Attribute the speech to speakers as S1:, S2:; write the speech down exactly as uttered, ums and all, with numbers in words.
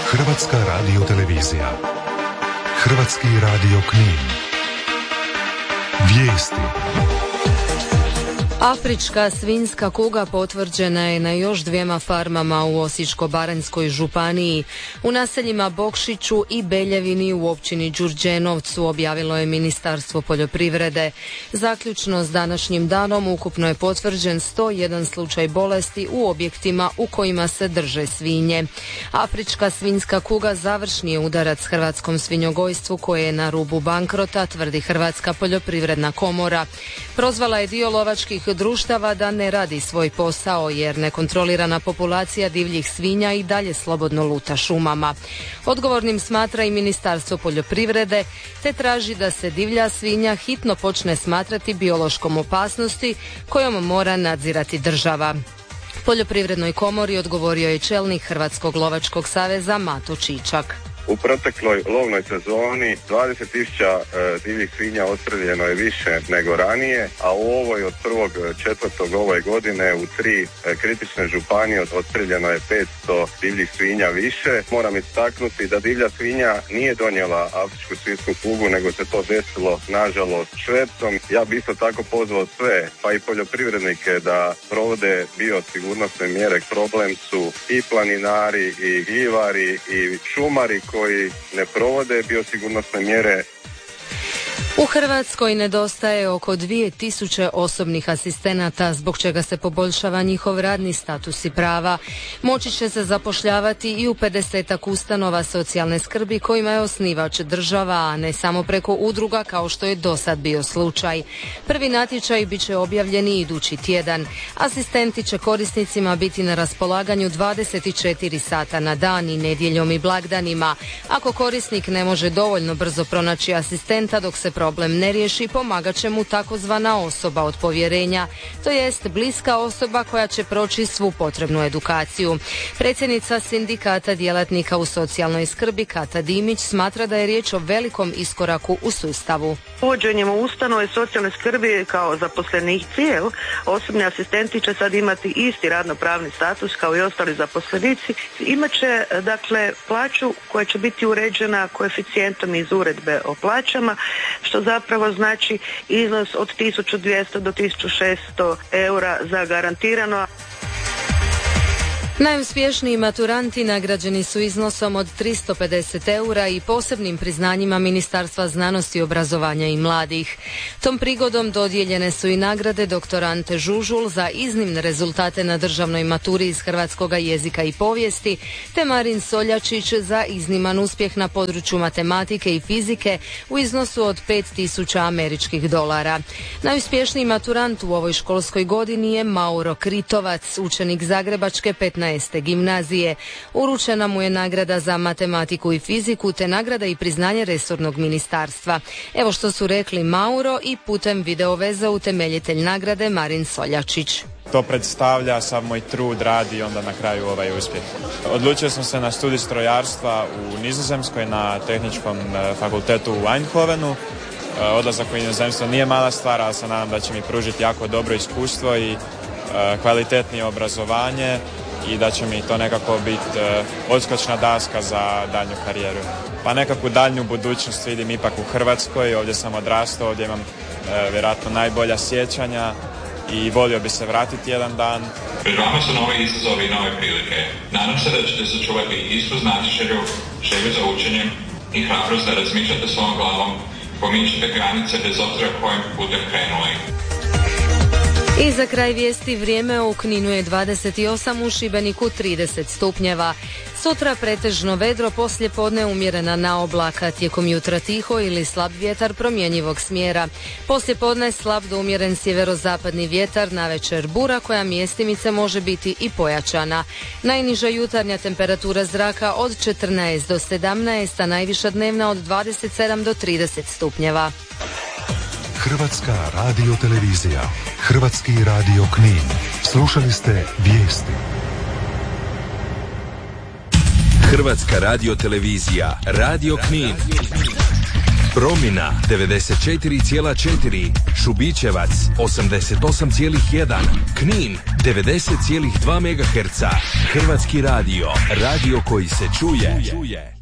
S1: Hrvatska radiotelevizija. Hrvatski radio Knin. Vijesti.
S2: Afrička svinjska kuga potvrđena je na još dvijema farmama u Osječko-baranjskoj županiji. U naseljima Bokšiću i Beljevini u općini Đurđenovcu, objavilo je Ministarstvo poljoprivrede. Zaključno s današnjim danom ukupno je potvrđen sto jedan slučaj bolesti u objektima u kojima se drže svinje. Afrička svinjska kuga završni je udarac hrvatskom svinjogojstvu koje je na rubu bankrota, tvrdi Hrvatska poljoprivredna komora. Prozvala je dio lovačkih društava da ne radi svoj posao jer nekontrolirana populacija divljih svinja i dalje slobodno luta šumama. Odgovornim smatra i Ministarstvo poljoprivrede te traži da se divlja svinja hitno počne smatrati biološkom opasnosti kojom mora nadzirati država. Poljoprivrednoj komori odgovorio je čelnik Hrvatskog lovačkog saveza Mato Čičak.
S3: U protekloj lovnoj sezoni dvadeset tisuća e, divljih svinja odstreljeno je više nego ranije, a u ovoj od prvog četvrtog ove godine u tri e, kritične županije odstreljeno je petsto divljih svinja više. Moram istaknuti da divlja svinja nije donijela afričku svinjsku kugu, nego se to desilo nažalost švercom. Ja bih isto tako pozvao sve, pa i poljoprivrednike, da provode biosigurnosne mjere. Problem su i planinari, i gljivari, i šumari koji ne provode biosigurnosne mjere.
S2: U Hrvatskoj nedostaje oko dvije tisuće osobnih asistenata, zbog čega se poboljšava njihov radni status i prava. Moći će se zapošljavati i u pedesetak ustanova socijalne skrbi kojima je osnivač država, a ne samo preko udruga kao što je dosad bio slučaj. Prvi natječaj bit će objavljeni idući tjedan. Asistenti će korisnicima biti na raspolaganju dvadeset četiri sata na dan i nedjeljom i blagdanima. Ako korisnik ne može dovoljno brzo pronaći asistenta dok se problem ne riješi, pomagat će mu takozvana osoba od povjerenja, to jest bliska osoba koja će proći svu potrebnu edukaciju. Predsjednica sindikata djelatnika u socijalnoj skrbi Kata Dimić smatra da je riječ o velikom iskoraku u sustavu.
S4: Uvođenjem u ustanove socijalne skrbi kao zaposlenici, osobni asistenti će sad imati isti radno-pravni status kao i ostali zaposlenici. Imaće dakle plaću koja će biti uređena koeficijentom iz uredbe o plaćama, što zapravo znači iznos od tisuću dvjesto do tisuću šesto eura za garantirano.
S2: Najuspješniji maturanti nagrađeni su iznosom od tristo pedeset eura i posebnim priznanjima Ministarstva znanosti, obrazovanja i mladih. Tom prigodom dodijeljene su i nagrade doktor Ante Žužul za iznimne rezultate na državnoj maturi iz hrvatskoga jezika i povijesti, te Marin Soljačić za izniman uspjeh na području matematike i fizike u iznosu od pet tisuća američkih dolara. Najuspješniji maturant u ovoj školskoj godini je Mauro Kritovac, učenik Zagrebačke petnaeste gimnazije. Uručena mu je nagrada za matematiku i fiziku te nagrada i priznanje resornog ministarstva. Evo što su rekli Mauro i putem videoveza utemeljitelj nagrade Marin Soljačić.
S5: To predstavlja sav moj trud, rad i onda na kraju ovaj uspjeh. Odlučio sam se na studij strojarstva u Nizozemskoj na tehničkom fakultetu u Eindhovenu. Odlazak u inozemstvo nije mala stvar, ali se nadam da će mi pružiti jako dobro iskustvo i kvalitetnije obrazovanje i da će mi to nekako biti uh, odskočna daska za daljnju karijeru. Pa nekakvu daljnju budućnost vidim ipak u Hrvatskoj, ovdje sam odrastao, ovdje imam uh, vjerojatno najbolja sjećanja i volio bi se vratiti jedan dan.
S6: Pred vama su novi izazovi i nove prilike. Nadam se da ćete sačuvati istu znatiželju, želju za učenjem i hrabrost da razmišljate svojom glavom, pomičite granice bez obzira kojim putem krenuli.
S2: I za kraj vijesti vrijeme u Kninu je dvadeset osam, u Šibeniku trideset stupnjeva. Sutra pretežno vedro, poslije podne umjerena na oblaka, tijekom jutra tiho ili slab vjetar promjenjivog smjera. Poslije podne slab do umjeren sjeverozapadni vjetar, navečer bura koja mjestimice može biti i pojačana. Najniža jutarnja temperatura zraka od četrnaest do sedamnaest, a najviša dnevna od dvadeset sedam do trideset stupnjeva.
S1: Hrvatska radiotelevizija, Hrvatski radio Knin. Slušali ste vijesti.
S7: Hrvatska radiotelevizija, Radio Knin. Promina devedeset četiri zarez četiri, Šubićevac osamdeset osam zarez jedan, Knin devedeset zarez dva megaherca. Hrvatski radio. Radio koji se čuje.